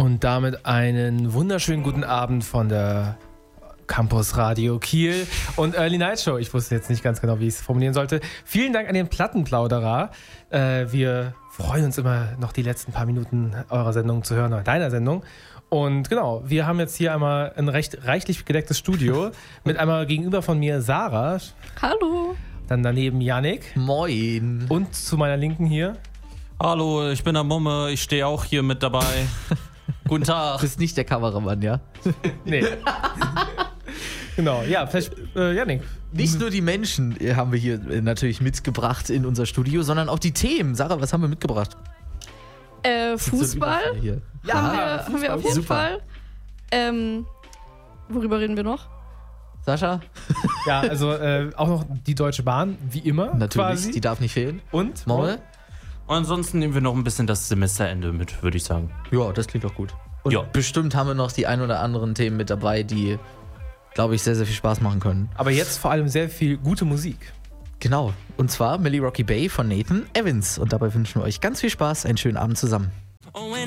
Und damit einen wunderschönen guten Abend von der Campus Radio Kiel und Early Night Show. Ich wusste jetzt nicht ganz genau, wie ich es formulieren sollte. Vielen Dank an den Plattenplauderer. Wir freuen uns immer noch die letzten paar Minuten eurer Sendung zu hören, oder deiner Sendung. Und genau, wir haben jetzt hier einmal ein recht reichlich gedecktes Studio mit einmal gegenüber von mir Sarah. Hallo. Dann daneben Yannick. Moin. Und zu meiner Linken hier. Hallo, ich bin der Momme, ich stehe auch hier mit dabei. Guten Tag. Du bist nicht der Kameramann, ja? Nee. Genau, ja, vielleicht, Yannick. Nicht nur die Menschen haben wir hier natürlich mitgebracht in unser Studio, sondern auch die Themen. Sarah, was haben wir mitgebracht? Fußball hier. haben wir auf jeden Super. Fall. Worüber reden wir noch? Sascha? Ja, also auch noch die Deutsche Bahn, wie immer. Natürlich, quasi. die darf nicht fehlen. Und? Momme? Und ansonsten nehmen wir noch ein bisschen das Semesterende mit, würde ich sagen. Ja, das klingt doch gut. Und Ja. bestimmt haben wir noch die ein oder anderen Themen mit dabei, die, glaube ich, sehr, sehr viel Spaß machen können. Aber jetzt vor allem sehr viel gute Musik. Genau. Und zwar Millie Rocky Bay von Nathan Evans. Und dabei wünschen wir euch ganz viel Spaß, einen schönen Abend zusammen. Oh, when